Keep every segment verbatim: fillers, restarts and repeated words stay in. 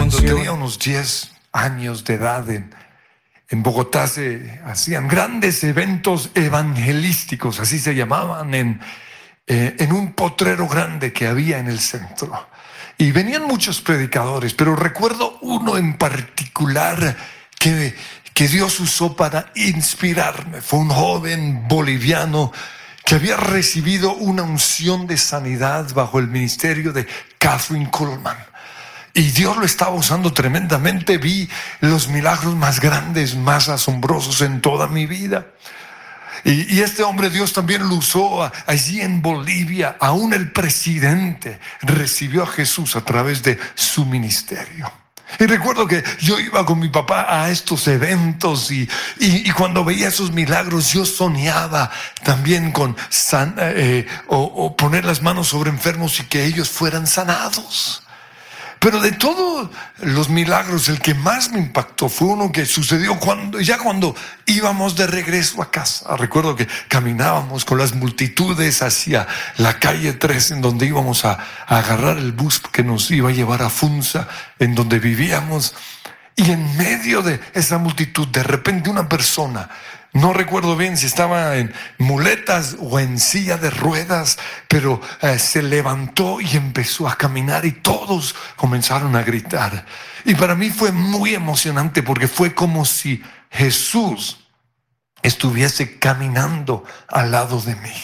atención. tenía unos diez años de edad, en, en Bogotá se hacían grandes eventos evangelísticos, así se llamaban, en, eh, en un potrero grande que había en el centro. Y venían muchos predicadores, pero recuerdo uno en particular que, que Dios usó para inspirarme. Fue un joven boliviano que había recibido una unción de sanidad bajo el ministerio de Kathryn Kuhlman. Y Dios lo estaba usando tremendamente. Vi los milagros más grandes, más asombrosos en toda mi vida. Y, y este hombre Dios también lo usó a, allí en Bolivia. Aún el presidente recibió a Jesús a través de su ministerio. Y recuerdo que yo iba con mi papá a estos eventos y, y, y cuando veía esos milagros yo soñaba también con san, eh, o, o poner las manos sobre enfermos y que ellos fueran sanados. Pero de todos los milagros, el que más me impactó fue uno que sucedió cuando, ya cuando íbamos de regreso a casa. Recuerdo que caminábamos con las multitudes hacia la calle tres, en donde íbamos a, a agarrar el bus que nos iba a llevar a Funza, en donde vivíamos. Y en medio de esa multitud, de repente una persona, no recuerdo bien si estaba en muletas o en silla de ruedas, pero eh, se levantó y empezó a caminar y todos comenzaron a gritar. Y para mí fue muy emocionante porque fue como si Jesús estuviese caminando al lado de mí.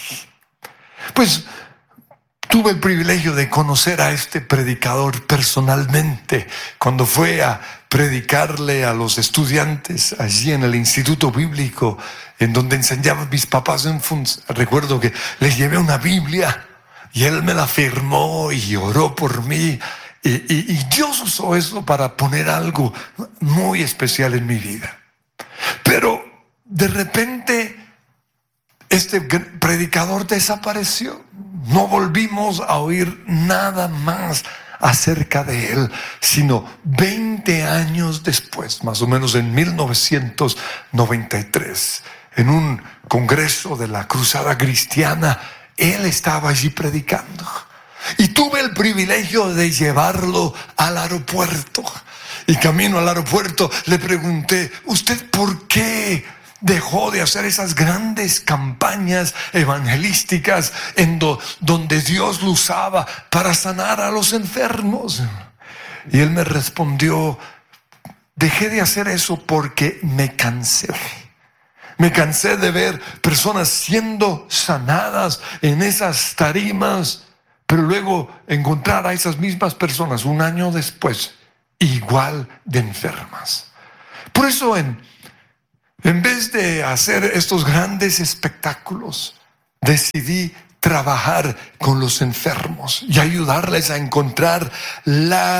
Pues tuve el privilegio de conocer a este predicador personalmente cuando fue a predicarle a los estudiantes allí en el Instituto Bíblico, en donde enseñaban mis papás en Funza. Recuerdo que les llevé una Biblia y él me la firmó y oró por mí. Y, y, y Dios usó eso para poner algo muy especial en mi vida. Pero de repente este predicador desapareció. No volvimos a oír nada más acerca de él, sino veinte años después, más o menos en mil novecientos noventa y tres, en un congreso de la Cruzada Cristiana, él estaba allí predicando. Y tuve el privilegio de llevarlo al aeropuerto. Y camino al aeropuerto le pregunté: ¿usted por qué dejó de hacer esas grandes campañas evangelísticas en do, donde Dios lo usaba para sanar a los enfermos? Y él me respondió: dejé de hacer eso porque me cansé. Me cansé de ver personas siendo sanadas en esas tarimas, pero luego encontrar a esas mismas personas un año después igual de enfermas. Por eso en En vez de hacer estos grandes espectáculos, decidí trabajar con los enfermos y ayudarles a encontrar la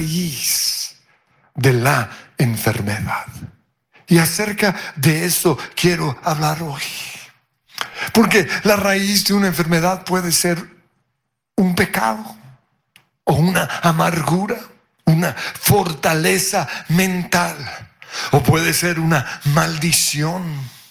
raíz de la enfermedad. Y acerca de eso quiero hablar hoy. Porque la raíz de una enfermedad puede ser un pecado o una amargura, una fortaleza mental. O puede ser una maldición,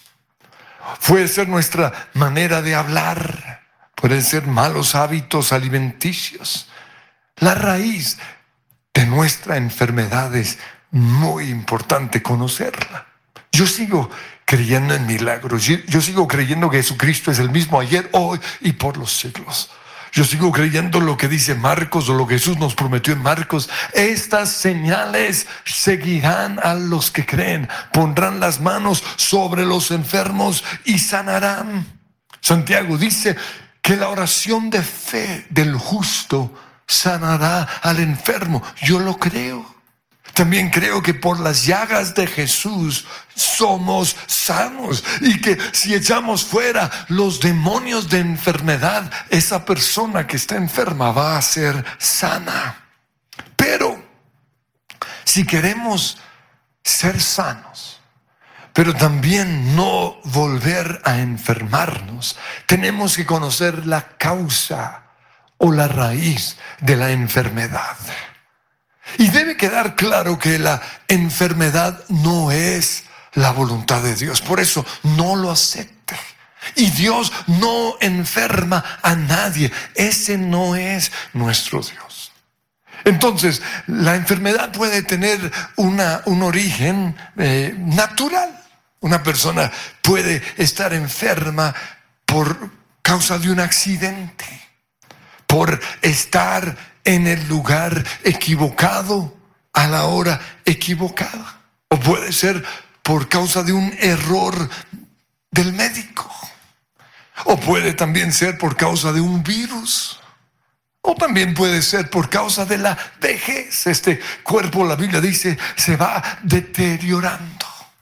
puede ser nuestra manera de hablar, pueden ser malos hábitos alimenticios. La raíz de nuestra enfermedad es muy importante conocerla. Yo sigo creyendo en milagros, yo sigo creyendo que Jesucristo es el mismo ayer, hoy y por los siglos. Yo sigo creyendo lo que dice Marcos, o lo que Jesús nos prometió en Marcos: estas señales seguirán a los que creen, pondrán las manos sobre los enfermos y sanarán. Santiago dice que la oración de fe del justo sanará al enfermo. Yo lo creo. También creo que por las llagas de Jesús somos sanos, y que si echamos fuera los demonios de enfermedad, esa persona que está enferma va a ser sana. Pero si queremos ser sanos, pero también no volver a enfermarnos, tenemos que conocer la causa o la raíz de la enfermedad. Y debe quedar claro que la enfermedad no es la voluntad de Dios. Por eso no lo acepte. Y Dios no enferma a nadie. Ese no es nuestro Dios. Entonces, la enfermedad puede tener una, un origen eh, natural. Una persona puede estar enferma por causa de un accidente, por estar en el lugar equivocado a la hora equivocada. O puede ser por causa de un error del médico. O puede también ser por causa de un virus. O también puede ser por causa de la vejez. Este cuerpo, la Biblia dice, se va deteriorando.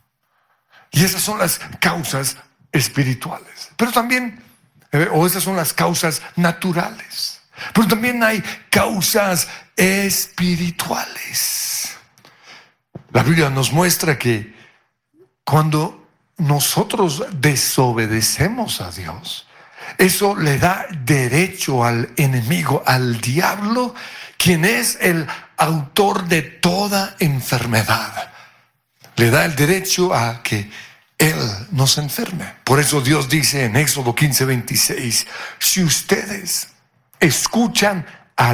Y esas son las causas espirituales. Pero también, o esas son las causas naturales. Pero también hay causas espirituales. La Biblia nos muestra que cuando nosotros desobedecemos a Dios, eso le da derecho al enemigo, al diablo, quien es el autor de toda enfermedad. Le da el derecho a que Él nos enferme. Por eso Dios dice en Éxodo quince, veintiséis, si ustedes escuchan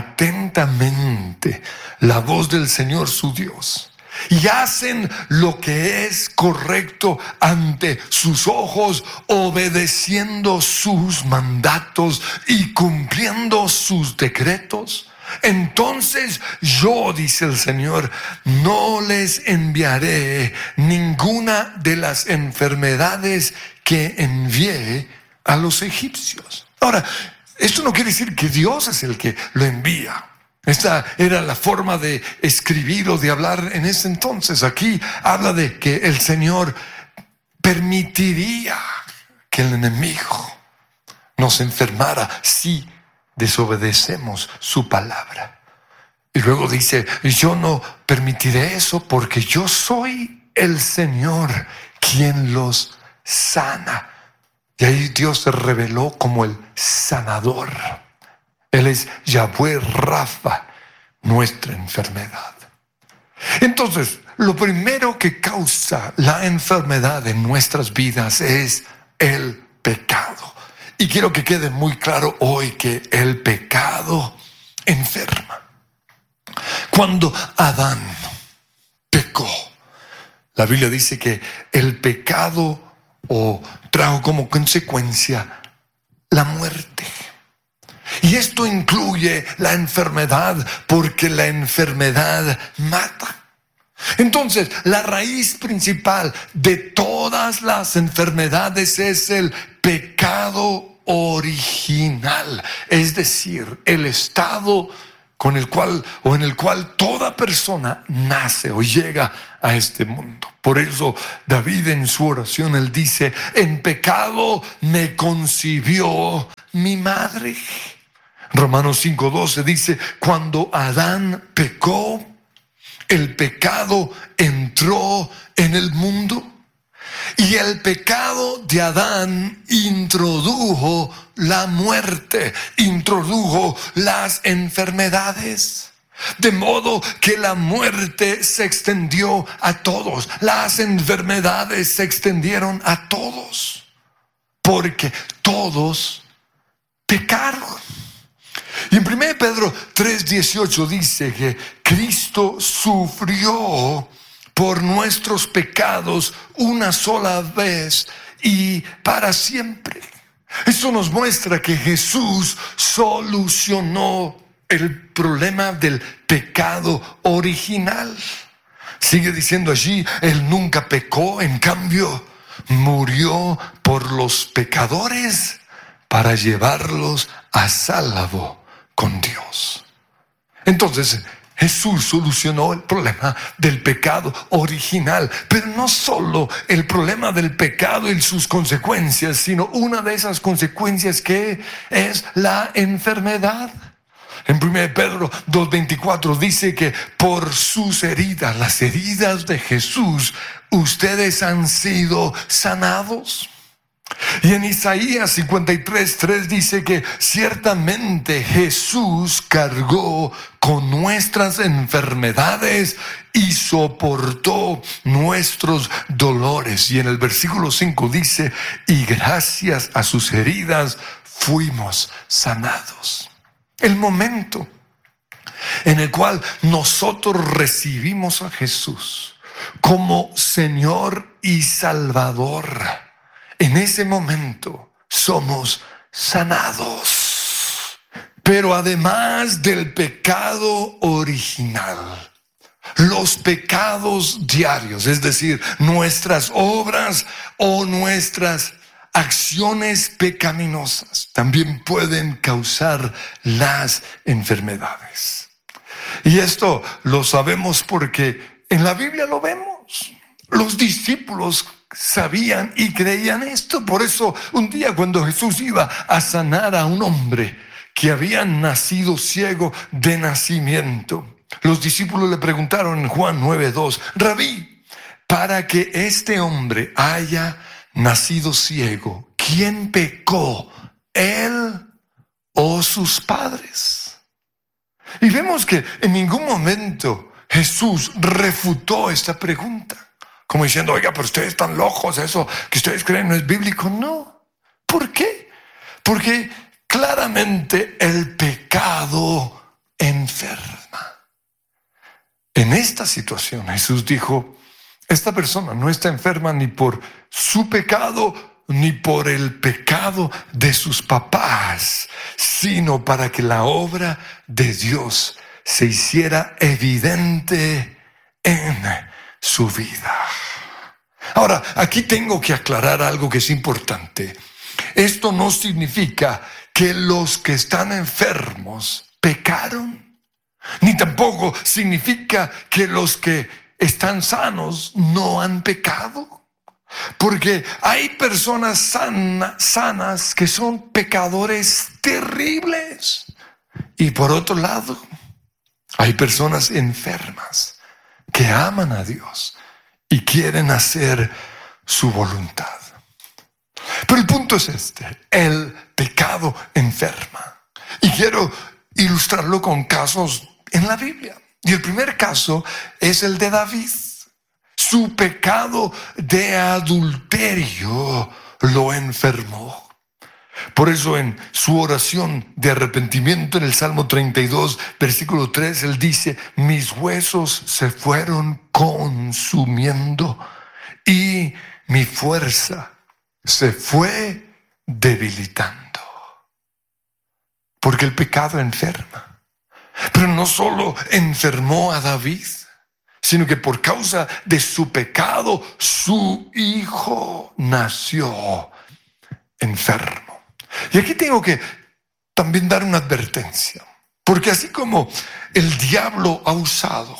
atentamente la voz del Señor su Dios y hacen lo que es correcto ante sus ojos, obedeciendo sus mandatos y cumpliendo sus decretos, entonces yo, dice el Señor, no les enviaré ninguna de las enfermedades que envié a los egipcios. Ahora, esto no quiere decir que Dios es el que lo envía. Esta era la forma de escribir o de hablar en ese entonces. Aquí habla de que el Señor permitiría que el enemigo nos enfermara si desobedecemos su palabra. Y luego dice, yo no permitiré eso porque yo soy el Señor quien los sana. Y ahí Dios se reveló como el sanador. Él es Yahweh Rafa, nuestra enfermedad. Entonces, lo primero que causa la enfermedad en nuestras vidas es el pecado. Y quiero que quede muy claro hoy que el pecado enferma. Cuando Adán pecó, la Biblia dice que el pecado o trajo como consecuencia la muerte. Y esto incluye la enfermedad, porque la enfermedad mata. Entonces, la raíz principal de todas las enfermedades es el pecado original, es decir, el estado con el cual o en el cual toda persona nace o llega a este mundo. Por eso David en su oración él dice: en pecado me concibió mi madre. Romanos cinco doce dice: cuando Adán pecó, el pecado entró en el mundo. Y el pecado de Adán introdujo la muerte, introdujo las enfermedades. De modo que la muerte se extendió a todos, las enfermedades se extendieron a todos, porque todos pecaron. Y en primera Pedro tres dieciocho dice que Cristo sufrió por nuestros pecados una sola vez y para siempre. Esto nos muestra que Jesús solucionó el problema del pecado original. Sigue diciendo allí, Él nunca pecó, en cambio murió por los pecadores para llevarlos a salvo con Dios. Entonces, Jesús solucionó el problema del pecado original, pero no solo el problema del pecado y sus consecuencias, sino una de esas consecuencias que es la enfermedad. En primera Pedro dos veinticuatro dice que por sus heridas, las heridas de Jesús, ustedes han sido sanados. Y en Isaías cincuenta y tres tres dice que ciertamente Jesús cargó con nuestras enfermedades y soportó nuestros dolores. Y en el versículo cinco dice: y gracias a sus heridas fuimos sanados. El momento en el cual nosotros recibimos a Jesús como Señor y Salvador, en ese momento somos sanados. Pero además del pecado original, los pecados diarios, es decir, nuestras obras o nuestras acciones pecaminosas, también pueden causar las enfermedades. Y esto lo sabemos porque en la Biblia lo vemos. Los discípulos sabían y creían esto. Por eso un día cuando Jesús iba a sanar a un hombre que había nacido ciego de nacimiento, los discípulos le preguntaron en Juan nueve dos, Rabí, para que este hombre haya nacido ciego, ¿quién pecó, él o sus padres? Y vemos que en ningún momento Jesús refutó esta pregunta, como diciendo, oiga, pero ustedes están locos, eso que ustedes creen no es bíblico. No. ¿Por qué? Porque claramente el pecado enferma. En esta situación Jesús dijo, esta persona no está enferma ni por su pecado ni por el pecado de sus papás, sino para que la obra de Dios se hiciera evidente en su vida. Ahora, aquí tengo que aclarar algo que es importante. Esto no significa que los que están enfermos pecaron. Ni tampoco significa que los que están sanos no han pecado. Porque hay personas sana, sanas que son pecadores terribles. Y por otro lado, hay personas enfermas que aman a Dios y quieren hacer su voluntad. Pero el punto es este: el pecado enferma. Y quiero ilustrarlo con casos en la Biblia. Y el primer caso es el de David. Su pecado de adulterio lo enfermó. Por eso en su oración de arrepentimiento en el Salmo treinta y dos, versículo tres, él dice, mis huesos se fueron consumiendo y mi fuerza se fue debilitando. Porque el pecado enferma. Pero no solo enfermó a David, sino que por causa de su pecado, su hijo nació enfermo. Y aquí tengo que también dar una advertencia, porque así como el diablo ha usado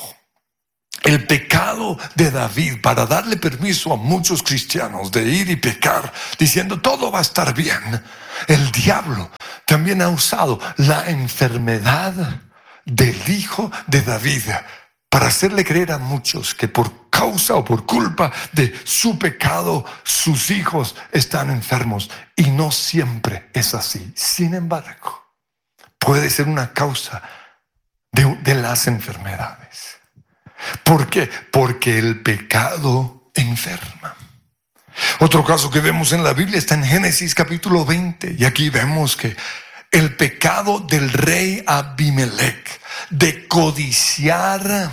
el pecado de David para darle permiso a muchos cristianos de ir y pecar, diciendo todo va a estar bien, el diablo también ha usado la enfermedad del hijo de David para hacerle creer a muchos que por causa o por culpa de su pecado sus hijos están enfermos, y no siempre es así. Sin embargo, puede ser una causa de, de las enfermedades. ¿Por qué? Porque el pecado enferma. Otro caso que vemos en la Biblia está en Génesis capítulo veinte, y aquí vemos que el pecado del rey Abimelech de codiciar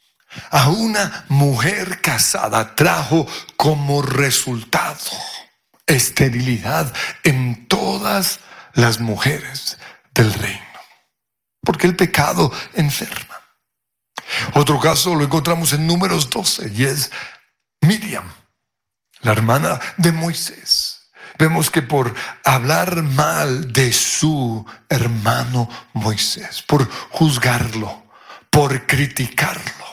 a una mujer casada trajo como resultado esterilidad en todas las mujeres del reino. Porque el pecado enferma. Otro caso lo encontramos en Números doce, y es Miriam, la hermana de Moisés. Vemos que por hablar mal de su hermano Moisés, por juzgarlo, por criticarlo,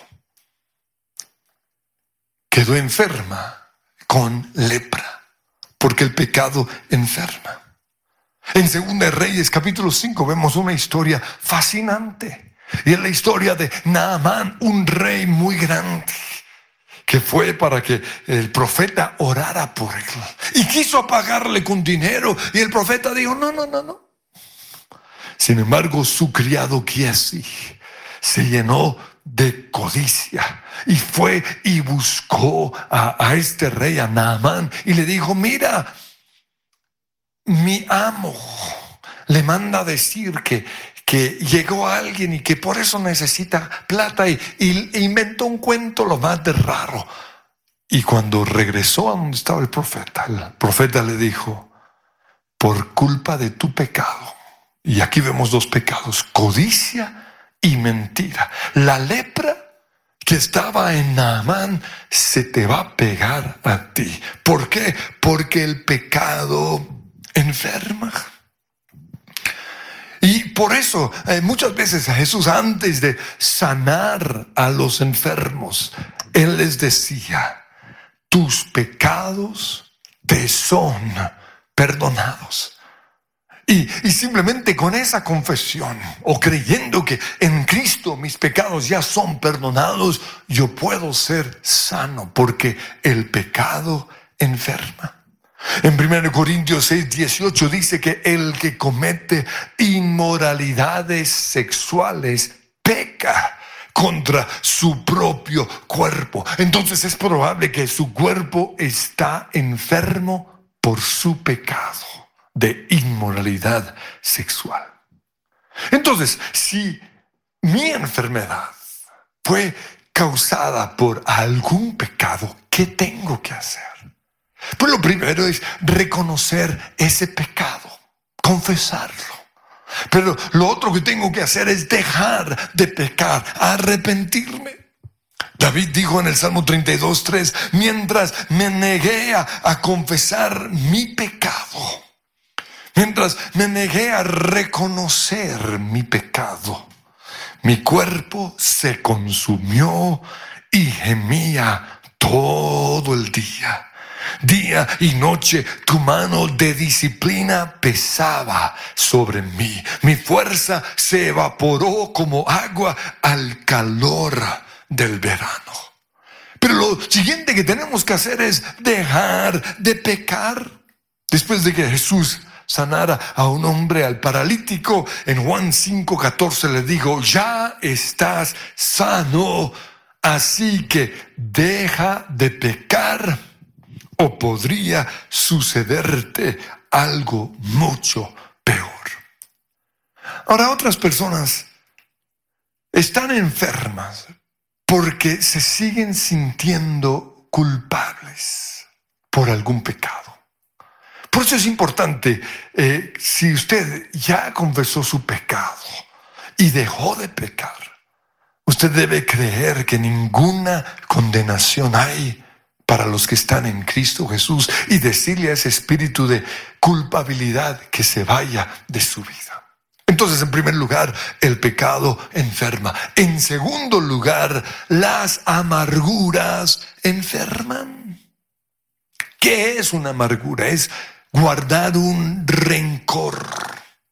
quedó enferma con lepra, porque el pecado enferma. En Segunda de Reyes capítulo cinco vemos una historia fascinante, y es la historia de Naamán, un rey muy grande, que fue para que el profeta orara por él. Y quiso pagarle con dinero. Y el profeta dijo, no, no, no, no. Sin embargo, su criado Giesi se llenó de codicia. Y fue y buscó a, a este rey, a Naamán. Y le dijo, mira, mi amo le manda a decir que, que llegó alguien y que por eso necesita plata y, y inventó un cuento lo más de raro. Y cuando regresó a donde estaba el profeta, el profeta le dijo: por culpa de tu pecado, y aquí vemos dos pecados, codicia y mentira, la lepra que estaba en Naamán se te va a pegar a ti. ¿Por qué? Porque el pecado enferma. Y por eso eh, muchas veces a Jesús, antes de sanar a los enfermos, Él les decía: tus pecados te son perdonados. Y, y simplemente con esa confesión, o creyendo que en Cristo mis pecados ya son perdonados, yo puedo ser sano, porque el pecado enferma. En primera Corintios seis, dieciocho dice que el que comete inmoralidades sexuales peca contra su propio cuerpo. Entonces es probable que su cuerpo está enfermo por su pecado de inmoralidad sexual. Entonces, si mi enfermedad fue causada por algún pecado, ¿qué tengo que hacer? Pues lo primero es reconocer ese pecado, confesarlo. Pero lo otro que tengo que hacer es dejar de pecar, arrepentirme. David dijo en el Salmo treinta y dos, tres, mientras me negué a, a confesar mi pecado, mientras me negué a reconocer mi pecado, mi cuerpo se consumió y gemía todo el día. Día y noche tu mano de disciplina pesaba sobre mí. Mi fuerza se evaporó como agua al calor del verano. Pero lo siguiente que tenemos que hacer es dejar de pecar. Después de que Jesús sanara a un hombre, al paralítico, en Juan cinco, catorce le dijo: ya estás sano, así que deja de pecar, o podría sucederte algo mucho peor. Ahora, otras personas están enfermas porque se siguen sintiendo culpables por algún pecado. Por eso es importante, eh, si usted ya confesó su pecado y dejó de pecar, usted debe creer que ninguna condenación hay para los que están en Cristo Jesús, y decirle a ese espíritu de culpabilidad que se vaya de su vida. Entonces, en primer lugar, el pecado enferma. En segundo lugar, las amarguras enferman. ¿Qué es una amargura? Es guardar un rencor.